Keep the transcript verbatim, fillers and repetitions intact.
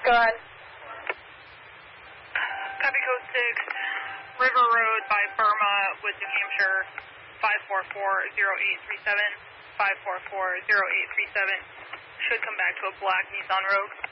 go ahead. Copy code six, River Road by Burma with New Hampshire, five four four zero eight three seven, five four four zero eight three seven. Should come back to a black Nissan Rogue.